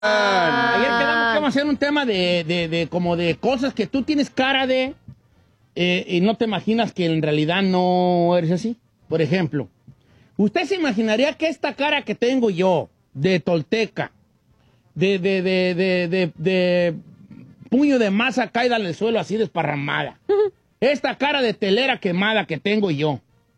Ayer quedamos que vamos a hacer un tema de como de cosas que tú tienes cara de y no te imaginas que en realidad no eres así. Por ejemplo, ¿usted se imaginaría que esta cara que tengo yo, de tolteca, de puño de masa caída en el suelo así desparramada, esta cara de telera quemada que tengo yo,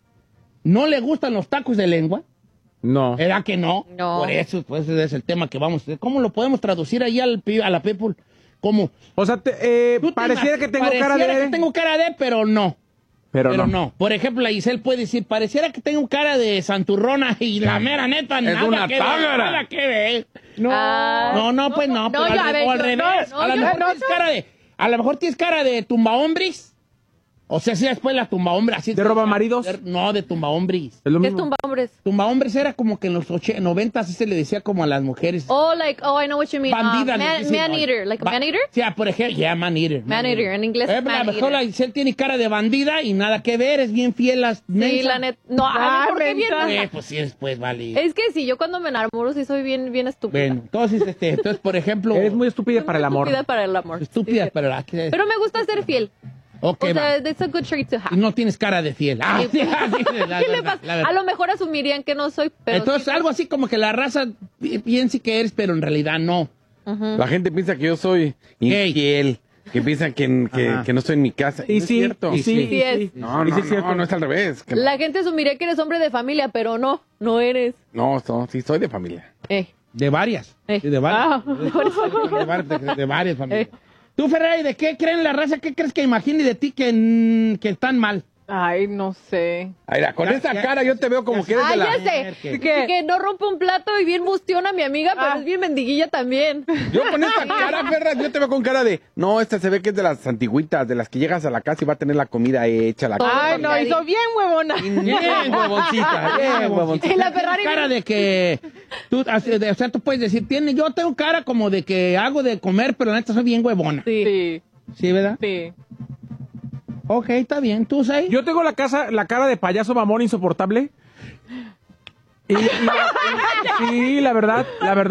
¿no le gustan los tacos de lengua? No. ¿Era que no? No. Por eso, pues, ese es el tema que vamos a hacer. ¿Cómo lo podemos traducir ahí a la people? ¿Cómo? O sea, pareciera que tengo cara de... Pareciera que tengo cara de, pero no. Pero no. Por ejemplo, la Giselle puede decir, pareciera que tengo cara de santurrona y la mera neta, Es nada una que ver, tágara. nada que ver. No. No, pues no. No, Pero yo, a ver, o al yo- revés. no, A lo yo- mejor no, tienes cara de... A lo mejor tienes cara de tumbahombres. O sea, si después la tumbahombres así. ¿De robamaridos? No, de tumbahombres. Es lo ¿Qué es mismo. tumba hombres? Tumbahombres era como que en los 90 así se le decía como a las mujeres. Oh, I know what you mean. Bandidas. les dicen, Man ¿no? eater, like a man eater? Sí, por ejemplo, man eater. Man eater, en inglés es A man lo mejor la eater. Giselle tiene cara de bandida y nada que ver, es bien fiel a Sí, la neta. No, ¿por qué bien? Pues sí, después vale. Es que sí, yo cuando me enamoro sí soy bien estúpida. Bueno, entonces, por ejemplo... Eres muy estúpida Soy para el muy amor. estúpida para el amor. Estúpida, Sí, sí. pero la que... Pero me gusta ser fiel. Ok, O sea, va. it's a good trait to Y have. no tienes cara de fiel. Ah, sí, ¿Qué le pasa? A lo mejor asumirían que no soy, pero Entonces, sí, algo así como que la raza piense que eres, pero en realidad no. La gente piensa que yo soy Gay. infiel, que piensan que no estoy en mi casa. Y No es sí, cierto. y sí, Sí es. No, Y no, sí es cierto. no es al revés. Que- La gente asumiría que eres hombre de familia, pero no eres. No, sí soy de familia. De varias. Eh. Sí, de varias. Ah. De varias familias. Tú, Ferrari, ¿de qué creen la raza? ¿Qué crees que imagine de ti que están mal? Ay, no sé. Mira, con Ya, esa ya. cara yo te veo como que eres de la... Ya sé. ¿Qué? Que no rompe un plato y bien bustiona a mi amiga, pero es bien mendiguilla también. Yo con esta cara, Ferra, yo te veo con cara de... No, esta se ve que es de las antiguitas, de las que llegas a la casa y va a tener la comida hecha. La Ay, no, hizo bien, huevona. Bien, huevoncita, bien, huevoncita. Y la Ferrari Cara de que... Tú, o sea, tú puedes decir, yo tengo cara como de que hago de comer, pero la neta soy bien huevona. Sí, ¿Sí, verdad? sí. Ok, está bien. ¿Tú, Sai? Yo tengo la cara de payaso mamón insoportable. Sí, la verdad.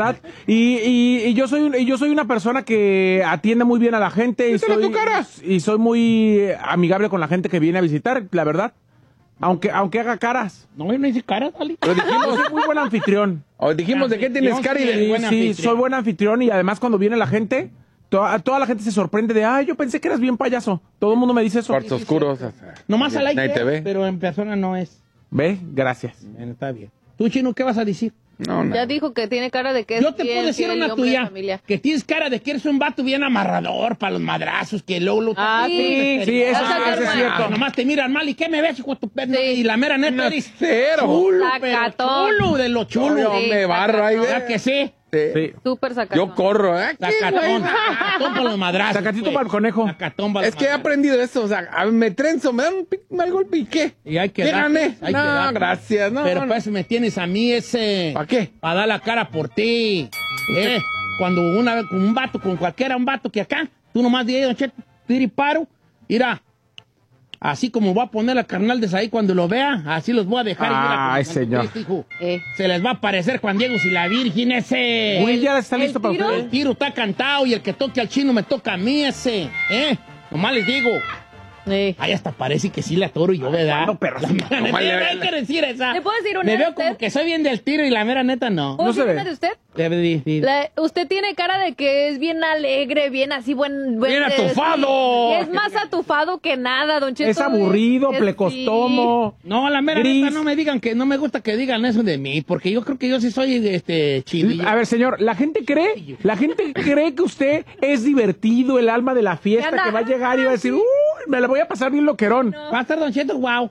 Y yo soy una persona que atiende muy bien a la gente y soy muy amigable con la gente que viene a visitar, la verdad. Aunque haga caras. No, yo no hice cara, ¿vale? Pero dijimos, Soy muy buen anfitrión. dijimos de qué tienes cara y Sí, de... buen Sí, anfitrión. soy buen anfitrión y además cuando viene la gente, toda la gente se sorprende de, ay, yo pensé que eras bien payaso. Todo el mundo me dice eso. Cuartos oscuros. Nomás al Nadie aire, te ve. pero en persona no es. Ve, gracias. Bueno, está bien. ¿Tú, Chino, qué vas a decir? No, no. Ya dijo que tiene cara de que es Yo te bien puedo decir fiel una hombre de tuya, familia. que tienes cara de que eres un vato bien amarrador para los madrazos, que luego... Ah, Sí, eso Vas a es ser cierto. Nomás te miran mal, ¿y qué me ves, hijo de tu perna? Sí. Y la mera neta eres Cero. chulo, pero Sacatón. chulo de lo chulo. Yo me barro ahí, ¿Verdad que sí? Sí. Súper sacatón. Yo corro, ¿eh? Sacatón para los madrazos. Sacatito pues. para el conejo. Sacatón para Es los que he madrazos. aprendido eso, o sea, me trenzo, me dan un mal golpe y ¿qué? Y hay que ¿Qué dar, gané? hay que No, dar. gracias, no. Pero no. pues me tienes a mí ese... ¿Para qué? Para dar la cara por ti. Cuando una vez con un vato, con cualquiera, un vato que acá, tú nomás dices, don Cheto, tira y paro, mira, así como voy a poner a carnal de ahí cuando lo vea, así los voy a dejar. Y mira, como Ay, Santo señor. Cristo, hijo, se les va a aparecer Juan Diego y la Virgen ese. Will ya está el listo para tiro. ustedes. El tiro está cantado y el que toque al chino me toca a mí ese. Nomás les digo. Ay, hasta parece que sí la toro yo, ¿verdad? No, pero La sí. mera neta, le- hay que decir esa. ¿Le puedo decir una Me de veo usted? como que soy bien del tiro y la mera neta no. ¿Puedo No se decir ve. una de usted? Debe decir. Usted tiene cara de que es bien alegre, bien así, buen ¡Bien atufado! sí. Es más atufado que nada, don Cheto. Es aburrido, Es- plecostomo. No, la mera Gris. neta, no me digan que no me gusta que digan eso de mí, porque yo creo que yo sí soy chidillo. A ver, señor, la gente cree que usted es divertido, el alma de la fiesta, Anda. que va a llegar y va a decir, uy, me la voy a pasar bien loquerón. Va a estar Don Cheto, wow.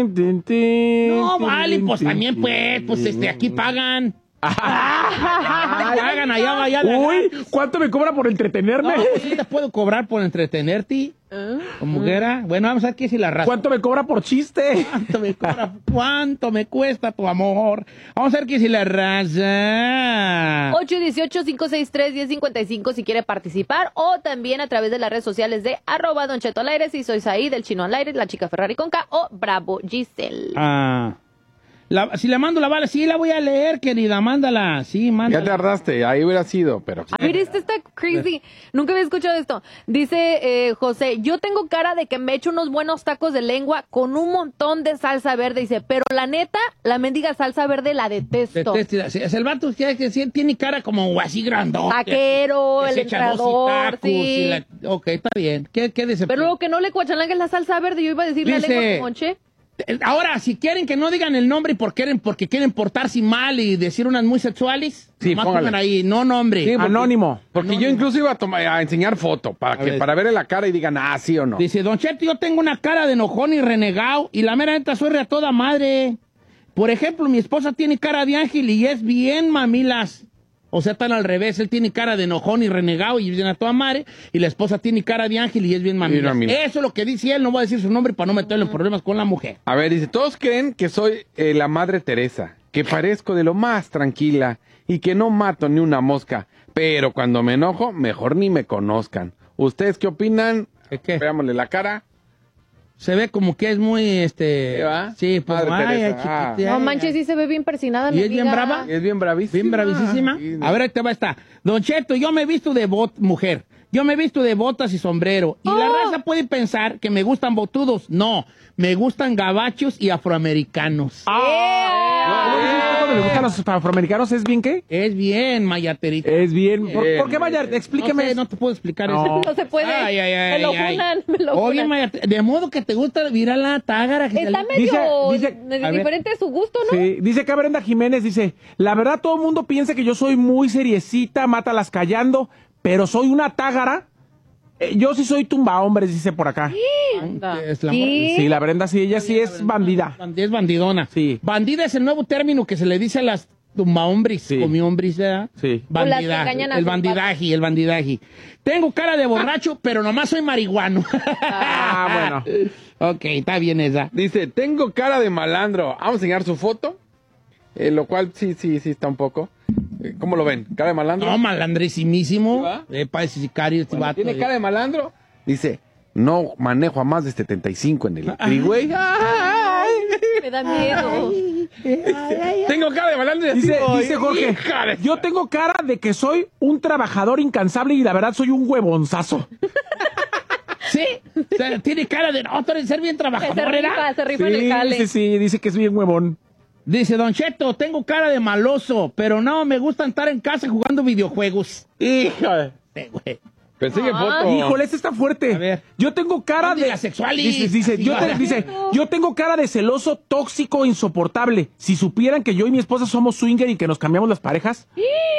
No, vale, pues también, pues, aquí pagan. Pagan allá. Uy, ¿cuánto me cobra por entretenerme? No, pues sí te puedo cobrar por entretenerte. Como quiera. Bueno, vamos a ver qué si la raza. ¿Cuánto me cobra por chiste? ¿Cuánto me cuesta tu amor? Vamos a ver qué si la raza. 818-563-1055 si quiere participar, o también a través de las redes sociales de @Don Cheto al aire, si soy Saí, del Chino al aire, la chica Ferrari con K, o Bravo Giselle. Si le mando la bala, sí la voy a leer, querida, mándala. Sí, mándala. Ya te tardaste, ahí hubiera sido, pero... A ver, este está crazy. Nunca había escuchado esto. Dice José, yo tengo cara de que me echo unos buenos tacos de lengua con un montón de salsa verde. Dice, pero la neta, la mendiga salsa verde la detesto. Sí, es el vato que sí, tiene cara como así grandón. Taquero, Que el se echa dos y entrador, tacos sí. y ok, está bien. ¿Qué dice? Pero luego que no le cuachalangue la salsa verde, yo iba a decir la Dice- lengua con monche. Ahora, si quieren que no digan el nombre porque quieren portarse mal y decir unas muy sexuales, Sí, nomás póngale. pongan ahí, no nombre. Sí, porque- Anónimo. Porque yo incluso iba a enseñar foto para verle la cara y digan, sí o no. Dice, Don Cheto, yo tengo una cara de enojón y renegado y la mera neta soy a toda madre. Por ejemplo, mi esposa tiene cara de ángel y es bien mamilas. O sea, están al revés. Él tiene cara de enojón y renegado y viene a toda madre. Y la esposa tiene cara de ángel y es bien mamilas. mamilas. Eso es lo que dice él. No voy a decir su nombre para no meterle en problemas con la mujer. A ver, dice, todos creen que soy la Madre Teresa, que parezco de lo más tranquila y que no mato ni una mosca, pero cuando me enojo, mejor ni me conozcan. ¿Ustedes qué opinan? ¿Qué? Veámosle la cara. Se ve como que es muy, va? Sí, pues, Madre ay, Teresa, chiquitita. No manches, sí se ve bien persinada. ¿Y mi es bien amiga. brava? Es bien bravísima. Bien bravísima. Sí, A ver, ahí te va esta. Don Cheto, yo me he visto de mujer. Yo me he visto de botas y sombrero. Y la raza puede pensar que me gustan botudos. No, me gustan gabachos y afroamericanos. Lo que le gustan a los afroamericanos es bien qué? Es bien, mayaterita. Es bien. ¿Por qué Vallarta? Explíqueme. No sé, no te puedo explicar No. eso. No se puede. Ay, ay, ay, me lo ay. funan, me lo Oh, bien funan. Mayate- de modo que te gusta, mira la tágara. Que Está sale- medio dice- a ver. diferente de su gusto, ¿no? Sí, dice que Brenda Jiménez, dice, la verdad todo el mundo piensa que yo soy muy seriecita, mátalas callando, pero soy una tágara. Yo sí soy tumba hombres, dice por acá. Anda. Es la ¿Sí? Sí, la Brenda sí, ella sí es bandida. Es bandidona. Sí. Bandida es el nuevo término que se le dice a las tumbahombres, Sí. comiombres, ¿verdad? Sí. O las que Bandida, engañan a el sus bandidaje, el bandidaje. Tengo cara de borracho, pero nomás soy marihuano. Ah, bueno. Ok, está bien esa. Dice, tengo cara de malandro. Vamos a enseñar su foto. Lo cual sí está un poco. ¿Cómo lo ven? ¿Cara de malandro? No, malandrísimísimo. ¿Sí va? Parece sicario este Bueno, vato. ¿tiene cara de malandro? Dice, no manejo a más de 75 en el freeway. ¡Ay! Me da miedo. Tengo cara de malandro y así Dice, voy. dice Jorge, Hija de- yo tengo cara de que soy un trabajador incansable y la verdad soy un huevonzazo. Sí, o sea, tiene cara de no, de ser bien Que trabajador, ¿era? se rifa en el jale. Sí, dice que es bien huevón. Dice, Don Cheto, tengo cara de maloso, pero no, me gusta estar en casa jugando videojuegos. Hija de- Güey. Pensé que foto. Híjole, este está fuerte. A ver. Yo tengo cara No de... digas sexualis. Dice, yo tengo cara de celoso, tóxico, insoportable. Si supieran que yo y mi esposa somos swinger y que nos cambiamos las parejas.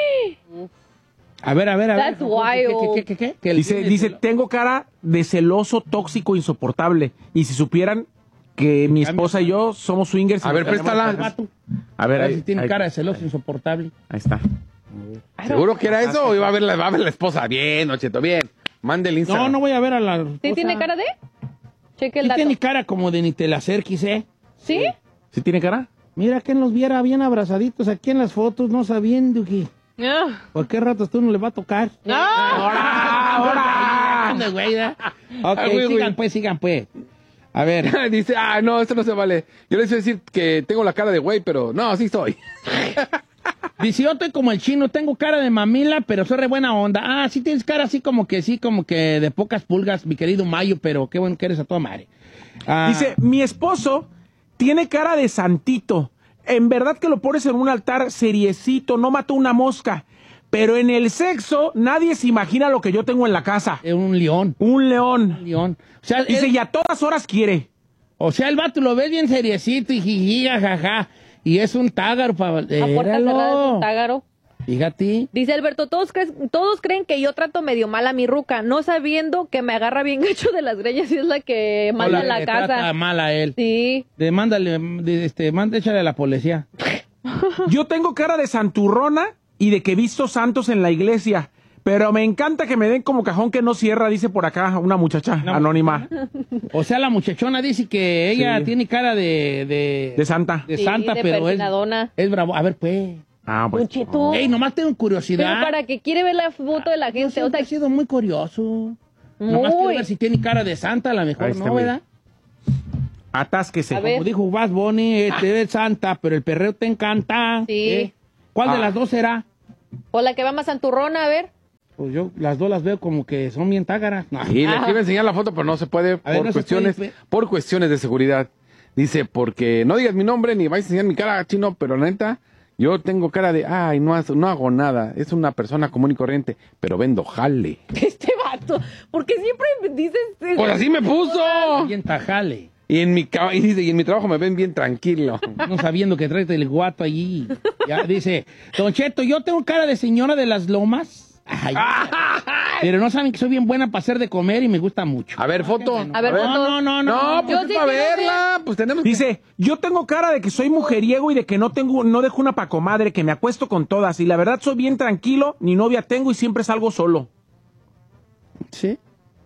A ver. That's wild. ¿Qué? Que el- Dice, tengo cara de celoso, tóxico, insoportable. Y si supieran que mi esposa y yo somos swingers. y A ver, nos cambiamos préstala. las parejas. vato. A ver, A ver ahí, si tiene ahí- cara de celoso insoportable. Ahí está. ¿Seguro que era eso o iba a ver la esposa? Bien, Ocheto, bien. Mande el Instagram. No voy a ver a la... ¿Sí tiene cara de? Cheque el Sí dato. tiene cara como de ni te la acerques, ¿eh? ¿Sí? ¿Sí tiene cara? Mira que los viera bien abrazaditos aquí en las fotos, no sabiendo que... Ah. ¿Por qué ratos tú no le va a tocar? ¡Ahora! Anda, güey, ¿eh? Ok, güey, sigan pues. A ver. Dice, no, esto no se vale. Yo les iba a decir que tengo la cara de güey, pero no, sí soy. Dice, yo estoy como el chino, tengo cara de mamila, pero soy re buena onda. Ah, sí tienes cara así como que de pocas pulgas, mi querido Mayo, pero qué bueno que eres a toda madre. Ah, Dice, mi esposo tiene cara de santito. En verdad que lo pones en un altar seriecito, no mató una mosca. Pero en el sexo, nadie se imagina lo que yo tengo en la casa. es un león. Un león. O sea, Dice, y a todas horas quiere. el vato lo ves bien seriecito y jiji, jajaja. Y es un tágaro, A puerta cerrada es un tágaro. Fíjate. Dice Alberto, todos creen que yo trato medio mal a mi ruca, no sabiendo que me agarra bien gacho de las greñas y es la que manda en la Trata casa. mal a él. Sí. Échale a la policía. Yo tengo cara de santurrona y de que he visto santos en la iglesia. Pero me encanta que me den como cajón que no cierra, dice por acá una muchacha anónima. O sea, la muchachona dice que ella Sí. tiene cara de santa. de Sí, santa, de pero persinadona. es bravo. A ver, pues. Ah, pues. Don Cheto. Ey, nomás tengo Pero curiosidad. para que quiere ver la foto de la gente, o Siempre sea, ha sido muy curioso. Nomás quiero muy. ver si tiene cara de santa, a lo mejor Ahí está, no, güey. ¿verdad? Atásquese. A ver. Como dijo Bad Bunny, te es santa, pero el perreo te encanta. Sí. ¿Cuál de las dos será? O la que va más santurrona, a ver. Pues yo las dos las veo como que son bien tágaras. No. Y le quiero enseñar la foto, pero no se puede A ver, no se puede. por cuestiones de seguridad. Dice, porque no digas mi nombre ni vais a enseñar mi cara, chino, pero la neta, yo tengo cara de, ay, no hago nada. Es una persona común y corriente, pero vendo jale. Este vato. ¿Por qué siempre dices? Pues así me puso. Bien tajale. Y en mi trabajo me ven bien tranquilo. No sabiendo que traes el guato allí. Ya dice, Don Cheto, yo tengo cara de señora de las lomas. Ay, pero no saben que soy bien buena para hacer de comer y me gusta mucho. A ver, foto. A ver, foto. No. No, pues Yo es sí para quiero verla. Pues tenemos que... Dice, yo tengo cara de que soy mujeriego y de que no dejo una pacomadre, que me acuesto con todas. Y la verdad soy bien tranquilo, ni novia tengo y siempre salgo solo. ¿Sí?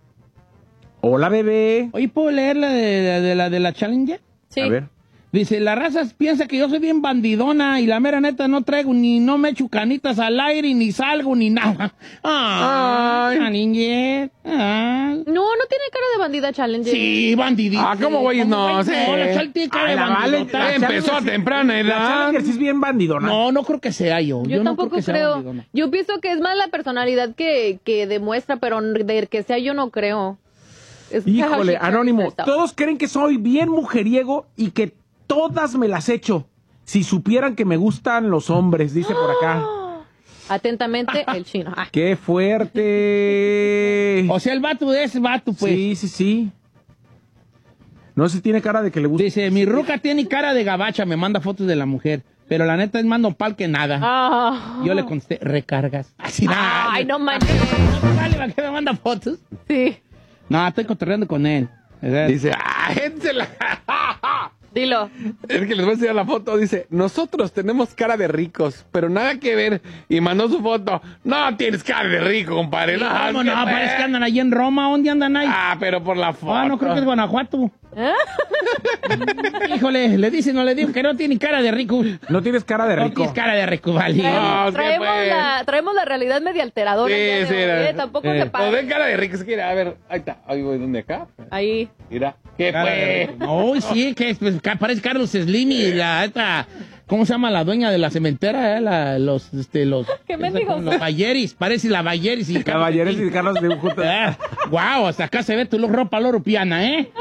Hola, bebé. Oye, ¿puedo leer la de la Challenger? Sí. A ver. Dice, la raza piensa que yo soy bien bandidona y la mera neta no traigo no me echo canitas al aire ni salgo ni nada. Ay, Challenger. Ay. No tiene cara de bandida Challenger. Sí, bandidita. Ah, ¿cómo güeyes? No, sí. No, la Chal tiene cara de Ay, la vale, bandidota. Empezó a temprana La edad. Challenger sí es bien bandidona. No creo que sea yo. Yo no tampoco que sea creo. bandidona. Yo pienso que es más la personalidad que demuestra, pero de que sea yo no creo. Es Híjole, how she Anónimo, carries herself. todos creen que soy bien mujeriego y que todas me las echo. Si supieran que me gustan los hombres, dice por acá. Atentamente, el chino. Ah. ¡Qué fuerte! O sea, el vato es vato, pues. Sí. No sé si tiene cara de que le gusta. Dice, mi ruca tiene cara de gabacha, me manda fotos de la mujer. Pero la neta es más nopal que nada. Ah. Yo le contesté, recargas. Así Ay, no manches. Dale, ¿para qué me manda fotos? Sí. No, estoy cotorreando con él. ¿Verdad? Dice, énsela. Dilo. Es que les voy a enseñar la foto. Dice, nosotros tenemos cara de ricos, pero nada que ver. Y mandó su foto. No tienes cara de rico, compadre. No, ¿Cómo ¿qué no? pe- Parece que andan allí en Roma. ¿Dónde andan ahí? Ah, pero por la foto. Ah, no creo que es Guanajuato. Híjole, le dicen o le digo que no tiene cara de rico. No tienes cara de No rico. tienes cara de rico, vale. No, ¿qué Traemos, pues? traemos la realidad media alteradora. Sí, el día de sí, hoy, era- Tampoco se No, paga. ven cara de rico. Es que, a ver, ahí está. Ahí voy, ¿dónde acá? Ahí. Mira. ¿Qué Cara de fue? rico. No, sí, que pues, parece Carlos Slim y ¿cómo se llama la dueña de la cementera? Los ¿Qué mendigos? los Bayeris, parece la Bayeris y Caballeros y Carlos de juntos. Wow, hasta acá se ve tu ropa lorupiana, ¿eh?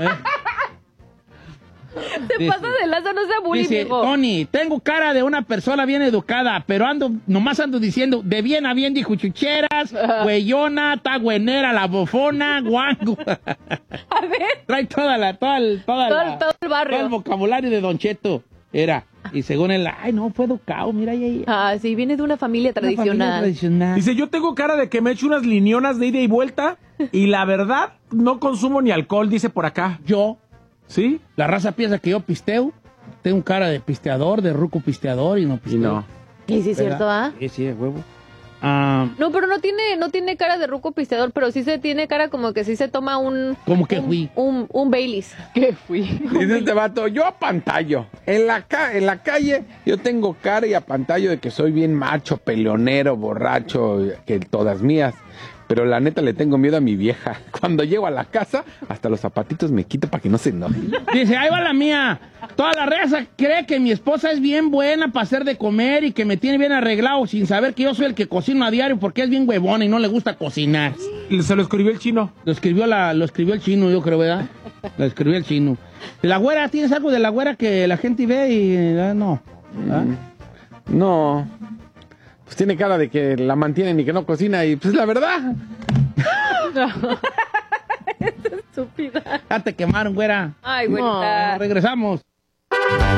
Se pasa de lazo, no sea bullying, Dice, viejo. Tony, tengo cara de una persona bien educada, pero nomás ando diciendo, de bien a bien dijo chucheras, güeyona, tagüenera, la bofona, guango. A ver. Trae todo el barrio. todo el vocabulario de Don Cheto. Era. Y según él, ay, no, fue educado, mira ahí. Ah, sí, viene de una familia tradicional. Dice, yo tengo cara de que me echo unas linionas de ida y vuelta y la verdad no consumo ni alcohol, dice por acá. Yo, ¿Sí? la raza piensa que yo pisteo. Tengo cara de pisteador, de ruco pisteador y no Y pisteo. no. Sí, sí, es cierto, ¿ah? Sí, de huevo. No, pero no tiene cara de ruco pisteador, pero sí se tiene cara como que sí se toma un... Como que fui. Un Baileys. ¿Qué fui? Dice este vato, yo apantallo. En la calle yo tengo cara y apantallo de que soy bien macho, peleonero, borracho, que todas mías. Pero la neta le tengo miedo a mi vieja. Cuando llego a la casa, hasta los zapatitos me quito para que no se enoje. Dice, ahí va la mía. Toda la raza cree que mi esposa es bien buena para hacer de comer y que me tiene bien arreglado sin saber que yo soy el que cocino a diario porque es bien huevona y no le gusta cocinar. Se lo escribió el chino. Lo escribió el chino, yo creo, ¿verdad? Lo escribió el chino. ¿De la güera? ¿Tienes algo de la güera que la gente ve y no? ¿Ah? No. Pues tiene cara de que la mantienen y que no cocina y pues la verdad. Estúpida. Ya te quemaron, güera. Ay, güerita. Regresamos.